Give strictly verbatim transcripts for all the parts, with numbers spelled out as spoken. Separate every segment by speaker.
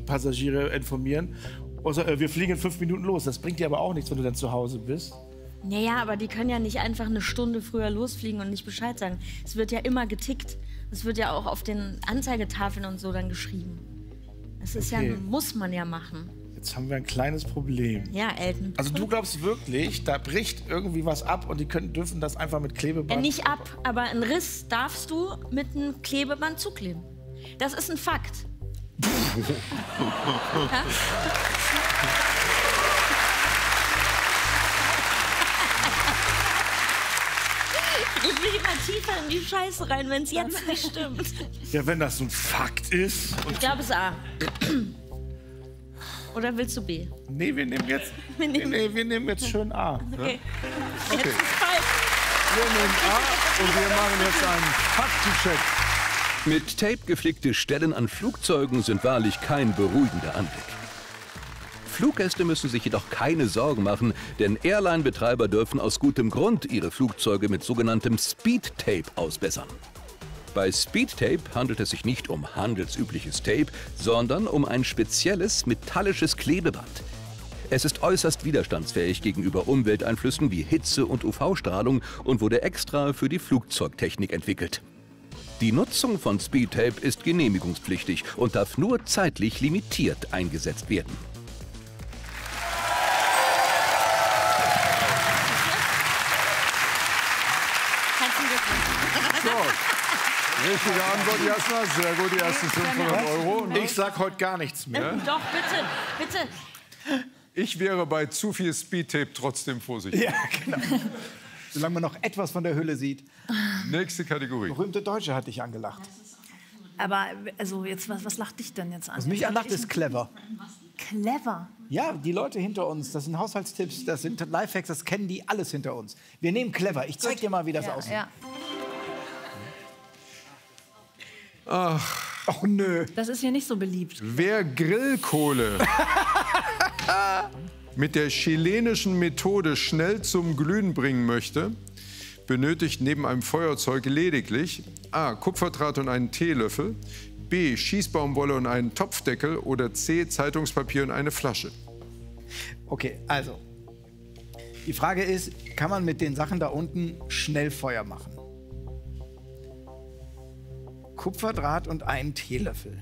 Speaker 1: Passagiere informieren. Also, äh, wir fliegen in fünf Minuten los. Das bringt dir aber auch nichts, wenn du dann zu Hause bist.
Speaker 2: Naja, aber die können ja nicht einfach eine Stunde früher losfliegen und nicht Bescheid sagen. Es wird ja immer getickt. Es wird ja auch auf den Anzeigetafeln und so dann geschrieben. Das ist
Speaker 1: Okay.
Speaker 2: ja, muss man ja machen.
Speaker 1: Jetzt haben wir ein kleines Problem.
Speaker 2: Ja, Elton.
Speaker 1: Also du glaubst wirklich, da bricht irgendwie was ab und die können, dürfen das einfach mit Klebeband...
Speaker 2: Ja, nicht ab, aber einen Riss darfst du mit einem Klebeband zukleben. Das ist ein Fakt. Ja? Ich will immer tiefer in die Scheiße rein, wenn es jetzt nicht stimmt.
Speaker 1: Ja, wenn das so ein Fakt ist.
Speaker 2: Ich glaube es A. Oder willst du B?
Speaker 1: Nee, wir nehmen jetzt,
Speaker 2: Wir nehmen-
Speaker 1: nee, wir nehmen jetzt schön A.
Speaker 2: Okay.
Speaker 3: Okay.
Speaker 2: Jetzt ist falsch.
Speaker 3: Wir nehmen A und wir machen jetzt einen Faktencheck.
Speaker 4: Mit Tape geflickte Stellen an Flugzeugen sind wahrlich kein beruhigender Anblick. Fluggäste müssen sich jedoch keine Sorgen machen, denn Airline-Betreiber dürfen aus gutem Grund ihre Flugzeuge mit sogenanntem Speed-Tape ausbessern. Bei Speed-Tape handelt es sich nicht um handelsübliches Tape, sondern um ein spezielles metallisches Klebeband. Es ist äußerst widerstandsfähig gegenüber Umwelteinflüssen wie Hitze und U V-Strahlung und wurde extra für die Flugzeugtechnik entwickelt. Die Nutzung von Speed-Tape ist genehmigungspflichtig und darf nur zeitlich limitiert eingesetzt werden.
Speaker 2: Herzlichen Glückwunsch.
Speaker 3: So, richtige Antwort, Jasna. Sehr gut, die ersten fünfhundert Euro.
Speaker 1: Ich sag heute gar nichts mehr.
Speaker 2: Doch, bitte, bitte.
Speaker 3: Ich wäre bei zu viel Speedtape trotzdem vorsichtig.
Speaker 5: Ja, genau. Solange man noch etwas von der Hülle sieht.
Speaker 3: Nächste Kategorie.
Speaker 5: Berühmte Deutsche hat dich angelacht.
Speaker 6: Aber also jetzt, was, was lacht dich denn jetzt an?
Speaker 5: Was mich anlacht, ist clever.
Speaker 6: Clever.
Speaker 5: Ja, die Leute hinter uns, das sind Haushaltstipps, das sind Lifehacks, das kennen die alles hinter uns. Wir nehmen clever. Ich zeig dir mal, wie das
Speaker 6: Ja,
Speaker 5: aussieht.
Speaker 6: ja.
Speaker 5: Ach nö.
Speaker 6: Das ist hier nicht so beliebt.
Speaker 3: Wer Grillkohle mit der chilenischen Methode schnell zum Glühen bringen möchte, benötigt neben einem Feuerzeug lediglich A. Kupferdraht und einen Teelöffel, B. Schießbaumwolle und einen Topfdeckel oder C. Zeitungspapier und eine Flasche.
Speaker 5: Okay, also. Die Frage ist, kann man mit den Sachen da unten schnell Feuer machen? Kupferdraht und einen Teelöffel.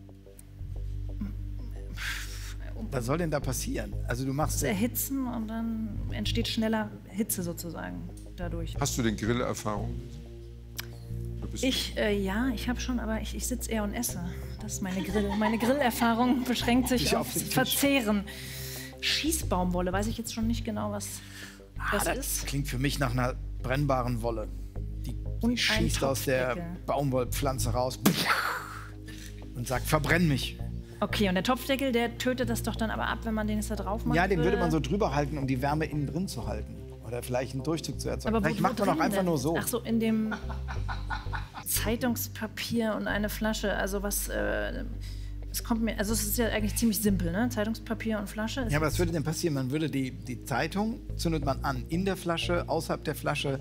Speaker 5: Was soll denn da passieren? Also du machst...
Speaker 6: Erhitzen und dann entsteht schneller Hitze sozusagen dadurch.
Speaker 3: Hast du denn Grillerfahrung? Du bist
Speaker 6: Ich, äh, ja, ich habe schon, aber ich, ich sitze eher und esse. Das ist meine Grill. Meine Grillerfahrung beschränkt sich
Speaker 5: Nicht auf
Speaker 6: aufs
Speaker 5: den Tisch.
Speaker 6: Verzehren. Schießbaumwolle, weiß ich jetzt schon nicht genau, was das
Speaker 5: das
Speaker 6: ist.
Speaker 5: klingt für mich nach einer brennbaren Wolle. Die,
Speaker 6: Und
Speaker 5: die
Speaker 6: ein
Speaker 5: schießt aus der
Speaker 6: Topfdeckel.
Speaker 5: Baumwollpflanze raus und sagt, verbrenn mich.
Speaker 6: Okay, und der Topfdeckel, der tötet das doch dann aber ab, wenn man den jetzt da drauf macht?
Speaker 5: Ja, den würde man so drüber halten, um die Wärme innen drin zu halten. Oder vielleicht einen Durchzug zu erzeugen.
Speaker 6: Aber wo,
Speaker 5: Vielleicht
Speaker 6: wo
Speaker 5: macht man auch
Speaker 6: drin
Speaker 5: einfach
Speaker 6: denn?
Speaker 5: nur so.
Speaker 6: Ach so, in dem Zeitungspapier und eine Flasche. Also was, äh, es kommt mir, also es ist ja eigentlich ziemlich simpel, ne? Zeitungspapier und Flasche.
Speaker 5: Ja, aber was würde denn passieren? Man würde die, die Zeitung, zündet man an, in der Flasche, außerhalb der Flasche.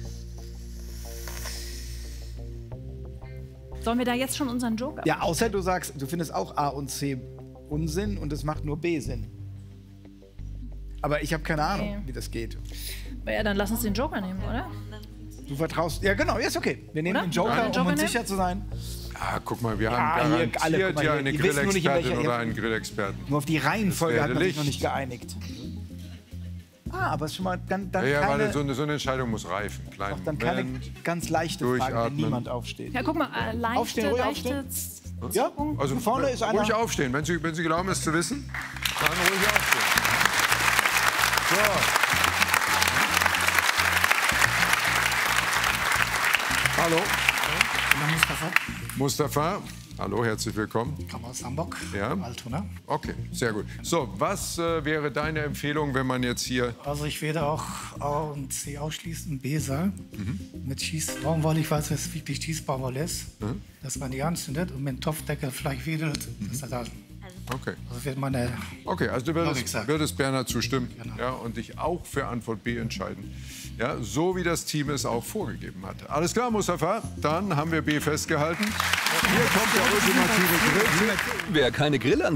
Speaker 6: Sollen wir da jetzt schon unseren Joker?
Speaker 5: Ja, außer du sagst, du findest auch A und C Unsinn und es macht nur B Sinn. Aber ich habe keine Ahnung,
Speaker 6: Okay.
Speaker 5: wie das geht.
Speaker 6: Ja, dann lass uns den Joker nehmen, oder?
Speaker 5: Du vertraust. Ja, genau, ja, ist okay. Wir nehmen
Speaker 6: Oder?
Speaker 5: den Joker,
Speaker 6: Wollen wir den
Speaker 5: um
Speaker 6: Joker
Speaker 5: uns
Speaker 6: nehmen?
Speaker 5: sicher zu sein.
Speaker 3: Ah, guck mal, wir
Speaker 5: Ja,
Speaker 3: haben
Speaker 5: hier,
Speaker 3: garantiert
Speaker 5: alle, guck mal
Speaker 3: ja
Speaker 5: hier,
Speaker 3: eine
Speaker 5: die wissen nur nicht, in
Speaker 3: Grillexpertin
Speaker 5: welcher-
Speaker 3: oder einen Grillexperten.
Speaker 5: Nur auf die Reihenfolge hat man sich
Speaker 3: Licht.
Speaker 5: noch nicht geeinigt. Ah, aber es ist schon mal dann, dann
Speaker 3: Ja, ja,
Speaker 5: keine,
Speaker 3: weil so eine, so eine Entscheidung muss reifen. Kleinen
Speaker 5: dann keine
Speaker 3: Moment.
Speaker 5: ganz leichte Frage, wenn
Speaker 3: Durchatmen.
Speaker 5: niemand aufsteht.
Speaker 6: Ja, guck mal, äh, leichte,
Speaker 5: Aufstehen, ruhig
Speaker 6: leichte...
Speaker 5: Ja,
Speaker 3: Also
Speaker 5: vorne ist einer.
Speaker 3: ruhig aufstehen. Wenn Sie, wenn Sie glauben, es zu wissen, dann ruhig aufstehen. So. Hallo.
Speaker 7: Mustafa,
Speaker 3: Mustafa. Hallo, herzlich willkommen.
Speaker 7: ich komme aus Hamburg,
Speaker 3: Ja.
Speaker 7: Altona.
Speaker 3: Okay, sehr gut. So, was äh, wäre deine Empfehlung, wenn man jetzt hier...
Speaker 7: Also ich werde auch A und C ausschließen, B sagen, mit Schießbaumwolle, ich weiß, was wirklich Schießbaumwolle ist, dass man die anzündet und mit dem Topfdeckel vielleicht wedelt, dass er da,
Speaker 3: Okay.
Speaker 7: also wird meine,
Speaker 3: Okay, also du
Speaker 7: Logik
Speaker 3: würdest,
Speaker 7: sagt.
Speaker 3: würdest Bernhard zustimmen,
Speaker 7: Genau.
Speaker 3: ja, und dich auch für Antwort B entscheiden. Ja, so wie das Team es auch vorgegeben hat. Alles klar, Mustafa, dann haben wir B festgehalten. Hier kommt der ultimative Grill.
Speaker 4: Wer keine Grillanzünder